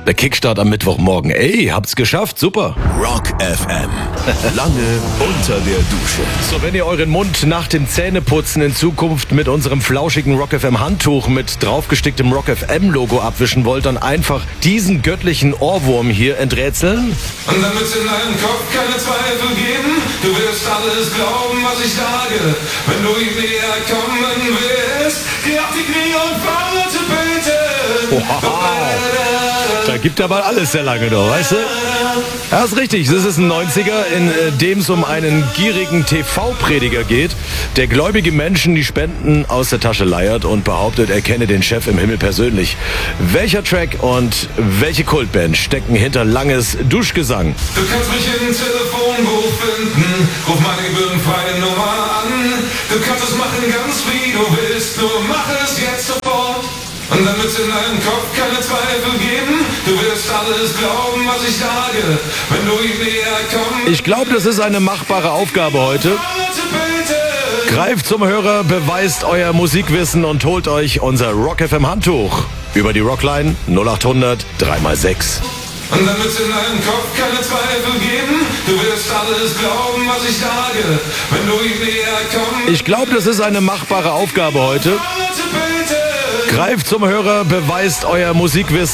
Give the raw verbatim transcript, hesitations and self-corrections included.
Der Kickstart am Mittwochmorgen. Ey, habt's geschafft, super. Rock F M. Lange unter der Dusche. So, wenn ihr euren Mund nach dem Zähneputzen in Zukunft mit unserem flauschigen Rock F M Handtuch mit draufgesticktem Rock F M Logo abwischen wollt, dann einfach diesen göttlichen Ohrwurm hier enträtseln. Und damit in deinem Kopf keine Zweifel geben, du wirst alles glauben, was ich sage. Wenn du ihm näher kommen willst, geh auf die Knie und fange zu beten. Wow. Da gibt er mal alles sehr lange noch, weißt du? Ja, ist richtig. Das ist ein neunziger, in dem es um einen gierigen T V-Prediger geht, der gläubige Menschen die Spenden aus der Tasche leiert und behauptet, er kenne den Chef im Himmel persönlich. Welcher Track und welche Kultband stecken hinter Langes Duschgesang? Du kannst mich im Telefonbuch finden, ruf meine gebührenfreie Nummer an. Du kannst es machen ganz wie du willst, nur mach es jetzt sofort. Und damit in deinem Kopf keine Zweifel geben, du wirst alles glauben, was ich sage. Wenn du ihm näher kommst. Ich glaube, das ist eine machbare Aufgabe heute. Greift zum Hörer, beweist euer Musikwissen und holt euch unser Rock F M Handtuch. Über die Rockline null acht hundert drei mal sechs. Und damit in deinem Kopf keine Zweifel geben, du wirst alles glauben, was ich sage. Wenn du ihm näher kommst. Ich glaube, das ist eine machbare Aufgabe heute. Greift zum Hörer, beweist euer Musikwissen.